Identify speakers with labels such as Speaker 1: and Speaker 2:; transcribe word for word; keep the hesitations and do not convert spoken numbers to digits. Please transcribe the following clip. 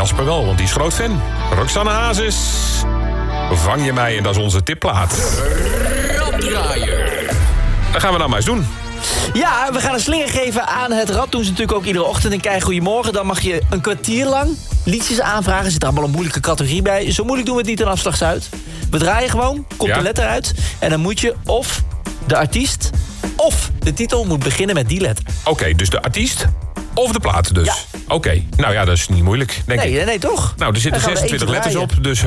Speaker 1: Jasper wel, want die is groot fan. Roxanne Hazes, Vang je mij, en dat is onze tipplaat.
Speaker 2: Raddraaier.
Speaker 1: Dat gaan we nou maar eens doen.
Speaker 3: Ja, we gaan een slinger geven aan het rad. Doen ze natuurlijk ook iedere ochtend in Kei Goedemorgen. Dan mag je een kwartier lang liedjes aanvragen. Er zit allemaal een moeilijke categorie bij. Zo moeilijk doen we het niet in Afslag Zuid. We draaien gewoon, komt
Speaker 1: Ja.
Speaker 3: de letter uit. En dan moet je of de artiest of de titel moet beginnen met die letter.
Speaker 1: Oké, okay, dus de artiest of de plaat dus.
Speaker 3: Ja.
Speaker 1: Oké, okay. Nou ja, dat is niet moeilijk, denk
Speaker 3: Nee,
Speaker 1: ik.
Speaker 3: nee, nee, toch?
Speaker 1: Nou, er zitten
Speaker 3: Dan gaan we
Speaker 1: zesentwintig
Speaker 3: eentje
Speaker 1: letters
Speaker 3: draaien.
Speaker 1: op, dus